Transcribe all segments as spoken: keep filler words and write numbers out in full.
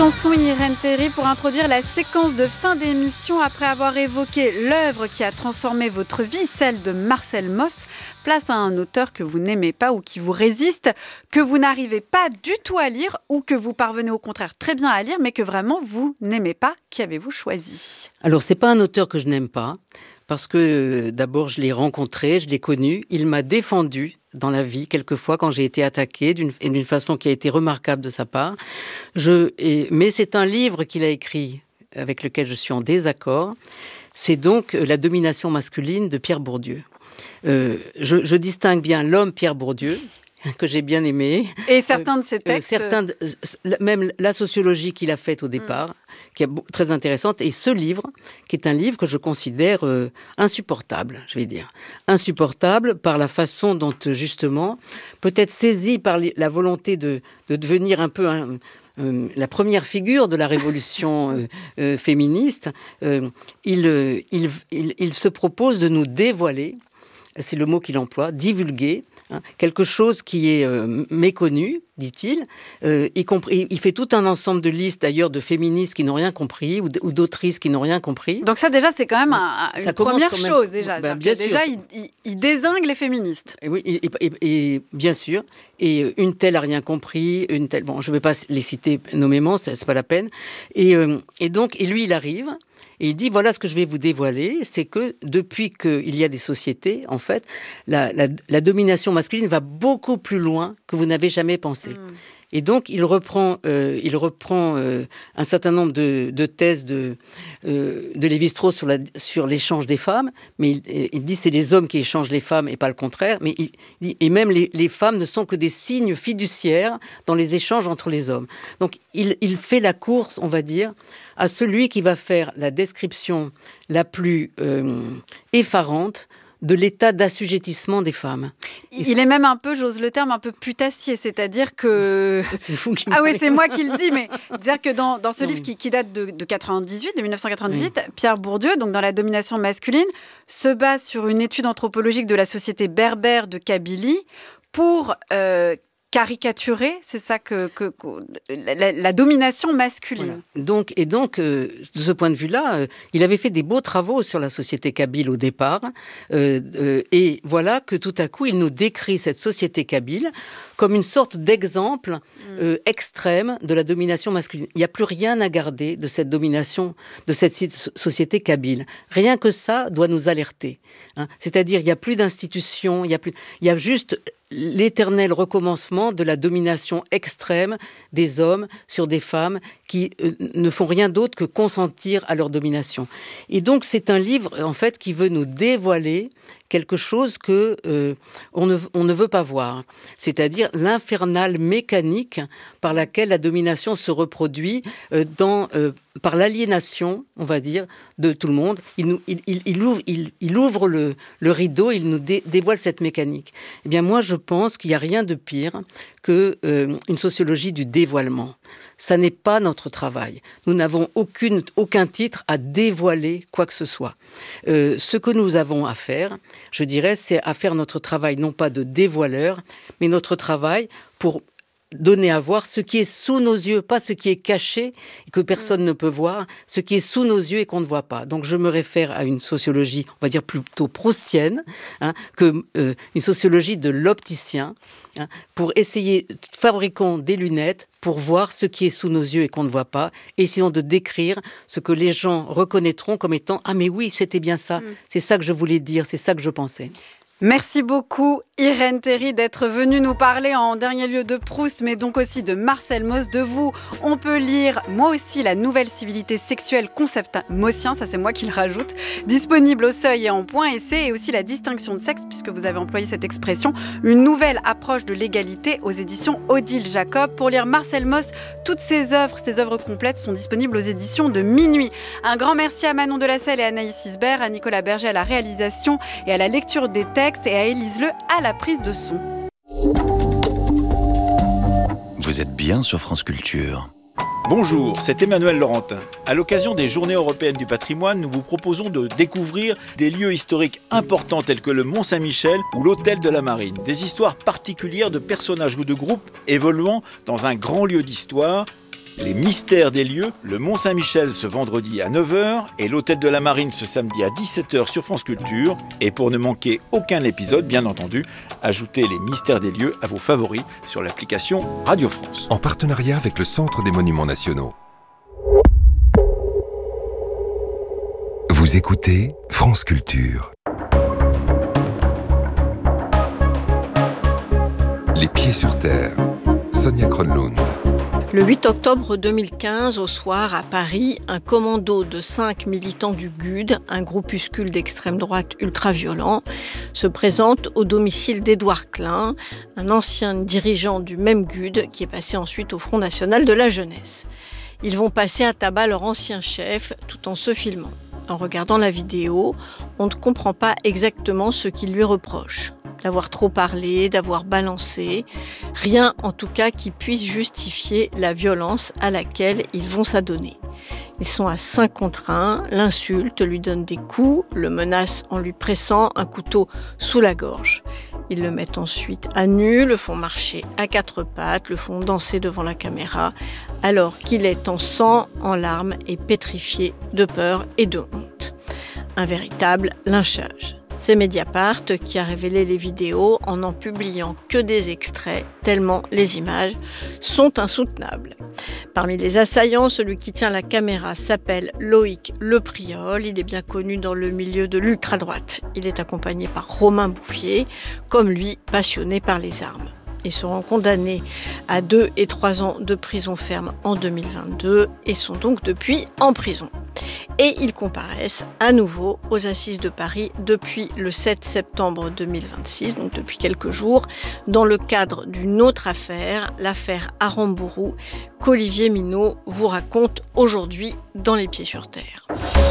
Chanson Irène Théry pour introduire la séquence de fin d'émission après avoir évoqué l'œuvre qui a transformé votre vie, celle de Marcel Mauss. Place à un auteur que vous n'aimez pas ou qui vous résiste, que vous n'arrivez pas du tout à lire ou que vous parvenez au contraire très bien à lire mais que vraiment vous n'aimez pas. Qui avez-vous choisi ? Alors c'est pas un auteur que je n'aime pas parce que euh, d'abord je l'ai rencontré, je l'ai connu, il m'a défendu dans la vie, quelquefois, quand j'ai été attaquée, d'une, d'une façon qui a été remarquable de sa part. Je, et, mais c'est un livre qu'il a écrit, avec lequel je suis en désaccord. C'est donc La domination masculine de Pierre Bourdieu. Euh, je, je distingue bien l'homme Pierre Bourdieu, que j'ai bien aimé. Et certains de ses textes. Euh, certains, de, même la sociologie qu'il a faite au départ, mmh. qui est très intéressante, et ce livre, qui est un livre que je considère euh, insupportable, je vais dire. Insupportable par la façon dont, justement, peut-être saisi par la volonté de, de devenir un peu un, euh, la première figure de la révolution euh, euh, féministe, euh, il, euh, il, il, il se propose de nous dévoiler, c'est le mot qu'il emploie, divulguer, hein, quelque chose qui est euh, méconnu, dit-il. Euh, y compris, il fait tout un ensemble de listes, d'ailleurs, de féministes qui n'ont rien compris ou, d- ou d'autrices qui n'ont rien compris. Donc ça, déjà, c'est quand même un, une ça première quand même, chose, déjà. Ben, bien sûr. Déjà, il, il, il dézingue les féministes. Et oui, et, et, et, bien sûr. Et une telle a rien compris, une telle... Bon, je ne vais pas les citer nommément, c'est, c'est pas la peine. Et, euh, et donc, et lui, il arrive... Et il dit, voilà ce que je vais vous dévoiler, c'est que depuis qu'il y a des sociétés, en fait, la, la, la domination masculine va beaucoup plus loin que vous n'avez jamais pensé. Mmh. Et donc, il reprend, euh, il reprend euh, un certain nombre de, de thèses de, euh, de Lévi-Strauss sur, la, sur l'échange des femmes, mais il, il dit que c'est les hommes qui échangent les femmes et pas le contraire, mais il dit, et même les, les femmes ne sont que des signes fiduciaires dans les échanges entre les hommes. Donc, il, il fait la course, on va dire, à celui qui va faire la description la plus euh, effarante de l'état d'assujettissement des femmes. Il c'est... est même un peu, j'ose le terme, un peu putassier, c'est-à-dire que... C'est vous qui Ah oui, c'est moi qui le dis, mais c'est-à-dire que dans, dans ce non, livre qui, qui date de, de quatre-vingt-dix-huit, de dix-neuf cent quatre-vingt-dix-huit, oui. Pierre Bourdieu, donc dans La domination masculine, se base sur une étude anthropologique de la société berbère de Kabylie pour... Euh, caricaturer, c'est ça que, que, que la, la domination masculine. Voilà. Donc, et donc, euh, de ce point de vue-là, euh, il avait fait des beaux travaux sur la société kabyle au départ, euh, euh, et voilà que tout à coup, il nous décrit cette société kabyle comme une sorte d'exemple euh, extrême de la domination masculine. Il n'y a plus rien à garder de cette domination, de cette société kabyle. Rien que ça doit nous alerter. Hein. C'est-à-dire, il n'y a plus d'institutions, il y a plus, il y a juste l'éternel recommencement de la domination extrême des hommes sur des femmes qui euh, ne font rien d'autre que consentir à leur domination. Et donc, c'est un livre, en fait, qui veut nous dévoiler quelque chose que euh, on, ne, on ne veut pas voir, c'est-à-dire l'infernale mécanique par laquelle la domination se reproduit euh, dans, euh, par l'aliénation, on va dire, de tout le monde. Il, nous, il, il, il ouvre, il, il ouvre le, le rideau, il nous dé, dévoile cette mécanique. Eh bien, moi, je pense qu'il n'y a rien de pire qu'une euh, sociologie du dévoilement. Ça n'est pas notre travail. Nous n'avons aucune, aucun titre à dévoiler quoi que ce soit. Euh, ce que nous avons à faire, je dirais, c'est à faire notre travail, non pas de dévoileur, mais notre travail pour donner à voir ce qui est sous nos yeux, pas ce qui est caché et que personne mmh. ne peut voir, ce qui est sous nos yeux et qu'on ne voit pas. Donc je me réfère à une sociologie, on va dire plutôt proustienne, hein, que euh, une sociologie de l'opticien, hein, pour essayer, fabriquons des lunettes pour voir ce qui est sous nos yeux et qu'on ne voit pas, et essayons de décrire ce que les gens reconnaîtront comme étant « Ah mais oui, c'était bien ça, mmh. c'est ça que je voulais dire, c'est ça que je pensais ». Merci beaucoup Irène Théry d'être venue nous parler en dernier lieu de Proust, mais donc aussi de Marcel Mauss. De vous, on peut lire moi aussi La nouvelle civilité sexuelle, concept maussien, ça c'est moi qui le rajoute, disponible au Seuil et en Point Essai, et aussi La distinction de sexe, puisque vous avez employé cette expression, une nouvelle approche de l'égalité aux éditions Odile Jacob. Pour lire Marcel Mauss, toutes ses œuvres, ses œuvres complètes sont disponibles aux éditions de Minuit. Un grand merci à Manon Delacelle et à Anaïs Isbert, à Nicolas Berger à la réalisation et à la lecture des textes, et à Élise Le à la prise de son. Vous êtes bien sur France Culture. Bonjour, c'est Emmanuel Laurentin. À l'occasion des Journées européennes du patrimoine, nous vous proposons de découvrir des lieux historiques importants tels que le Mont-Saint-Michel ou l'Hôtel de la Marine. Des histoires particulières de personnages ou de groupes évoluant dans un grand lieu d'histoire Les mystères des lieux, le Mont-Saint-Michel ce vendredi à neuf heures et l'Hôtel de la Marine ce samedi à dix-sept heures sur France Culture. Et pour ne manquer aucun épisode, bien entendu, ajoutez les mystères des lieux à vos favoris sur l'application Radio France. En partenariat avec le Centre des Monuments Nationaux. Vous écoutez France Culture. Les pieds sur terre. Sonia Kronlund. Le huit octobre deux mille quinze, au soir, à Paris, un commando de cinq militants du G U D, un groupuscule d'extrême droite ultra-violent, se présente au domicile d'Édouard Klein, un ancien dirigeant du même G U D qui est passé ensuite au Front National de la Jeunesse. Ils vont passer à tabac leur ancien chef tout en se filmant. En regardant la vidéo, on ne comprend pas exactement ce qu'ils lui reprochent. D'avoir trop parlé, d'avoir balancé, rien en tout cas qui puisse justifier la violence à laquelle ils vont s'adonner. Ils sont à cinq contre un, l'insultent, lui donnent des coups, le menacent en lui pressant un couteau sous la gorge. Ils le mettent ensuite à nu, le font marcher à quatre pattes, le font danser devant la caméra, alors qu'il est en sang, en larmes et pétrifié de peur et de honte. Un véritable lynchage. C'est Mediapart qui a révélé les vidéos en n'en publiant que des extraits, tellement les images sont insoutenables. Parmi les assaillants, celui qui tient la caméra s'appelle Loïc Lepriol. Il est bien connu dans le milieu de l'ultra-droite. Il est accompagné par Romain Bouffier, comme lui, passionné par les armes. Ils seront condamnés à deux et trois ans de prison ferme en deux mille vingt-deux et sont donc depuis en prison. Et ils comparaissent à nouveau aux Assises de Paris depuis le sept septembre deux mille vingt-six, donc depuis quelques jours, dans le cadre d'une autre affaire, l'affaire Aramburu, qu'Olivier Minot vous raconte aujourd'hui dans Les Pieds sur Terre.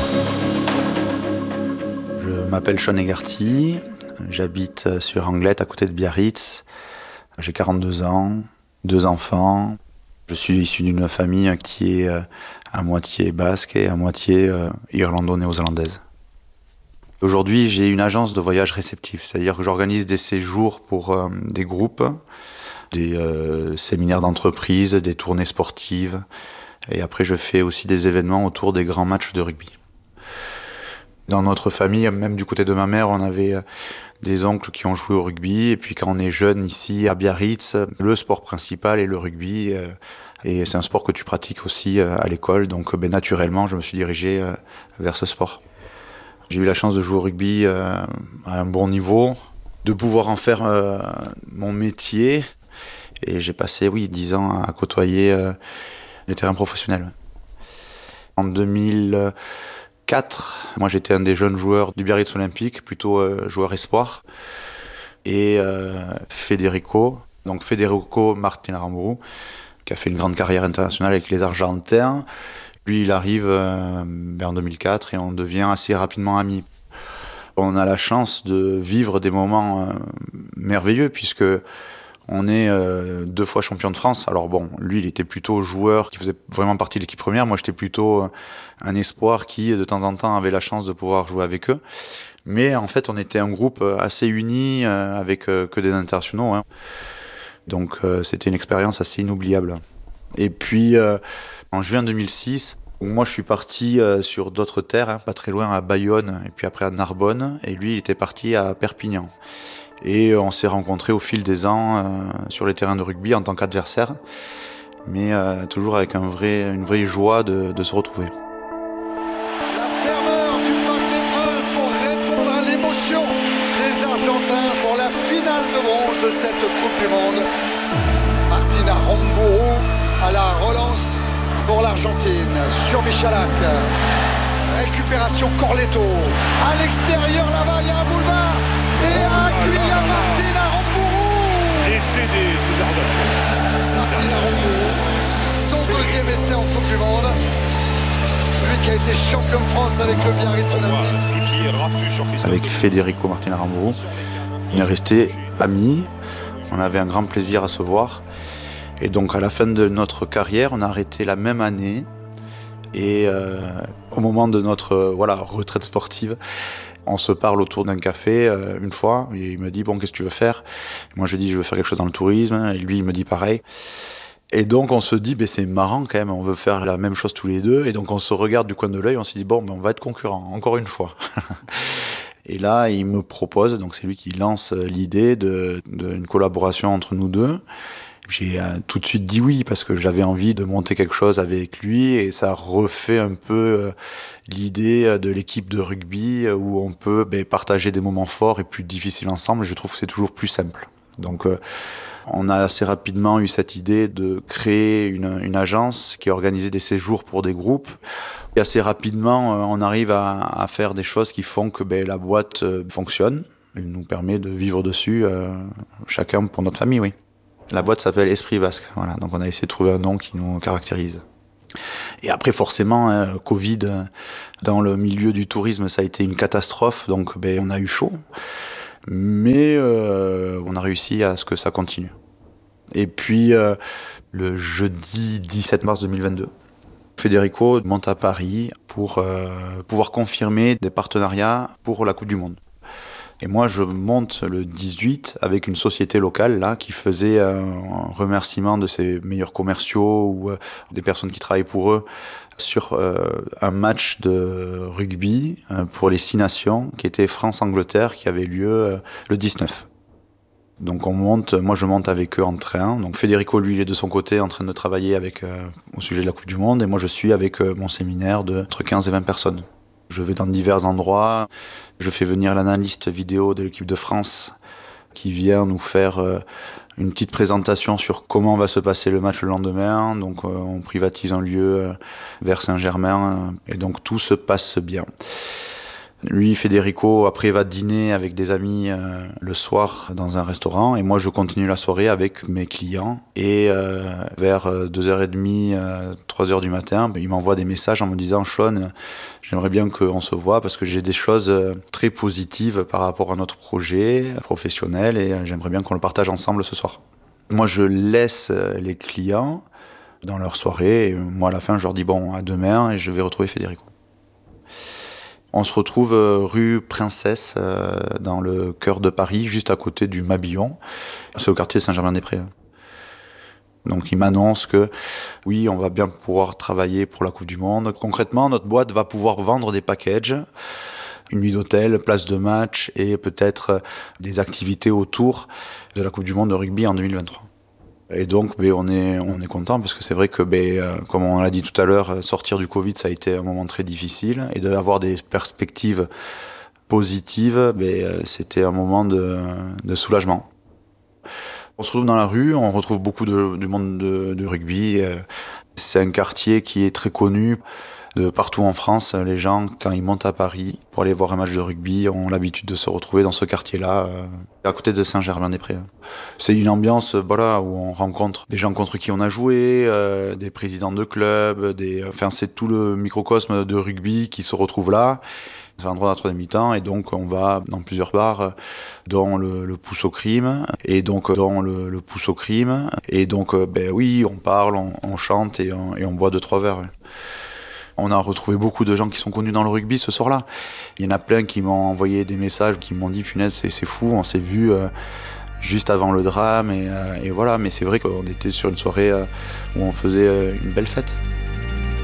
Je m'appelle Sean Egarty, j'habite sur Anglette à côté de Biarritz. J'ai quarante-deux ans, deux enfants. Je suis issu d'une famille qui est à moitié basque et à moitié irlando-néo-zélandaise. Aujourd'hui, j'ai une agence de voyage réceptif, c'est-à-dire que j'organise des séjours pour euh, des groupes, des euh, séminaires d'entreprise, des tournées sportives. Et après, je fais aussi des événements autour des grands matchs de rugby. Dans notre famille, même du côté de ma mère, on avait des oncles qui ont joué au rugby. Et puis quand on est jeune ici à Biarritz, le sport principal est le rugby. Et c'est un sport que tu pratiques aussi à l'école. Donc ben, naturellement, je me suis dirigé vers ce sport. J'ai eu la chance de jouer au rugby à un bon niveau, de pouvoir en faire mon métier. Et j'ai passé, oui, dix ans à côtoyer les terrains professionnels. En deux mille quatre, moi j'étais un des jeunes joueurs du Biarritz Olympique, plutôt euh, joueur espoir. Et euh, Federico, donc Federico Martin Aramburu, qui a fait une grande carrière internationale avec les Argentins. Lui, il arrive euh, en deux mille quatre et on devient assez rapidement amis. On a la chance de vivre des moments euh, merveilleux puisque on est euh, deux fois champion de France. Alors bon, lui, il était plutôt joueur qui faisait vraiment partie de l'équipe première. Moi, j'étais plutôt euh, un espoir qui, de temps en temps, avait la chance de pouvoir jouer avec eux. Mais en fait, on était un groupe assez uni, euh, avec euh, que des internationaux. Hein. Donc, euh, c'était une expérience assez inoubliable. Et puis, euh, en juin deux mille six, moi, je suis parti euh, sur d'autres terres, hein, pas très loin, à Bayonne, et puis après à Narbonne. Et lui, il était parti à Perpignan. Et on s'est rencontrés au fil des ans euh, sur les terrains de rugby en tant qu'adversaires, mais euh, toujours avec un vrai, une vraie joie de, de se retrouver. La ferveur du Parc des Princes pour répondre à l'émotion des Argentins pour la finale de bronze de cette Coupe du Monde. Martin Aramburu à la relance pour l'Argentine sur Michalak. Récupération Corletto. À l'extérieur là-bas, il y a un boulevard. Et accueilli à Martin Aramburu. Essai des, des Argentins. Martin Aramburu, son deuxième essai en Coupe du Monde. Lui qui a été champion de France avec le Biarritz Olympique. Avec Federico Martin Aramburu, on est restés amis. On avait un grand plaisir à se voir. Et donc à la fin de notre carrière, on a arrêté la même année. Et euh, au moment de notre euh, voilà, retraite sportive, on se parle autour d'un café euh, une fois. Et il me dit « Bon, qu'est-ce que tu veux faire ?» Moi, je dis « Je veux faire quelque chose dans le tourisme. » Et lui, il me dit pareil. Et donc on se dit, ben, c'est marrant quand même, on veut faire la même chose tous les deux. Et donc on se regarde du coin de l'œil, on se dit, bon, ben, on va être concurrents, encore une fois. Et là, il me propose, donc c'est lui qui lance l'idée de, d'une collaboration entre nous deux. J'ai euh, tout de suite dit oui, parce que j'avais envie de monter quelque chose avec lui, et ça refait un peu euh, l'idée de l'équipe de rugby, où on peut ben, partager des moments forts et plus difficiles ensemble. Je trouve que c'est toujours plus simple. Donc euh, on a assez rapidement eu cette idée de créer une, une agence qui organisait des séjours pour des groupes. Et assez rapidement, euh, on arrive à, à faire des choses qui font que ben, la boîte euh, fonctionne. Elle nous permet de vivre dessus, euh, chacun pour notre famille, oui. La boîte s'appelle Esprit Basque, voilà. Donc on a essayé de trouver un nom qui nous caractérise. Et après, forcément, hein, Covid, dans le milieu du tourisme, ça a été une catastrophe, donc ben, on a eu chaud. Mais euh, on a réussi à ce que ça continue. Et puis, euh, le jeudi dix-sept mars deux mille vingt-deux, Federico monte à Paris pour euh, pouvoir confirmer des partenariats pour la Coupe du Monde. Et moi, je monte le dix-huit avec une société locale là qui faisait un remerciement de ses meilleurs commerciaux ou euh, des personnes qui travaillent pour eux sur euh, un match de rugby euh, pour les Six Nations qui était France-Angleterre qui avait lieu euh, le dix-neuf. Donc on monte, moi je monte avec eux en train. Donc Federico, lui, il est de son côté en train de travailler avec, euh, au sujet de la Coupe du Monde, et moi je suis avec euh, mon séminaire de entre quinze et vingt personnes. Je vais dans divers endroits, je fais venir l'analyste vidéo de l'équipe de France qui vient nous faire euh, une petite présentation sur comment va se passer le match le lendemain. Donc euh, on privatise un lieu euh, vers Saint-Germain, euh, et donc tout se passe bien. Lui, Federico, après va dîner avec des amis euh, le soir dans un restaurant, et moi je continue la soirée avec mes clients. Et euh, vers deux heures trente, trois heures du matin, ben, il m'envoie des messages en me disant « Sean, j'aimerais bien qu'on se voit parce que j'ai des choses très positives par rapport à notre projet professionnel et j'aimerais bien qu'on le partage ensemble ce soir. » Moi je laisse les clients dans leur soirée, et moi à la fin je leur dis « Bon, à demain » et je vais retrouver Federico. On se retrouve rue Princesse, euh, dans le cœur de Paris, juste à côté du Mabillon. C'est au quartier Saint-Germain-des-Prés. Donc il m'annonce que oui, on va bien pouvoir travailler pour la Coupe du Monde. Concrètement, notre boîte va pouvoir vendre des packages, une nuit d'hôtel, place de match et peut-être des activités autour de la Coupe du Monde de rugby en deux mille vingt-trois. Et donc, ben, on est, on est content parce que c'est vrai que, ben, comme on l'a dit tout à l'heure, sortir du Covid, ça a été un moment très difficile. Et d'avoir des perspectives positives, ben, c'était un moment de, de soulagement. On se retrouve dans la rue, on retrouve beaucoup de, du monde de, de rugby. C'est un quartier qui est très connu. De partout en France, les gens, quand ils montent à Paris pour aller voir un match de rugby, ont l'habitude de se retrouver dans ce quartier-là, euh, à côté de Saint-Germain-des-Prés. C'est une ambiance voilà, où on rencontre des gens contre qui on a joué, euh, des présidents de clubs, des... enfin, c'est tout le microcosme de rugby qui se retrouve là. C'est un endroit de la troisième mi-temps, et donc on va dans plusieurs bars, dont le, le Pouce au Crime, et donc dans le, le Pouce au Crime, et donc ben oui, on parle, on, on chante et on, et on boit deux trois verres. Ouais. On a retrouvé beaucoup de gens qui sont connus dans le rugby ce soir-là. Il y en a plein qui m'ont envoyé des messages, qui m'ont dit « Punaise, c'est, c'est fou, on s'est vu euh, juste avant le drame. Et, euh, » et voilà, mais c'est vrai qu'on était sur une soirée euh, où on faisait euh, une belle fête.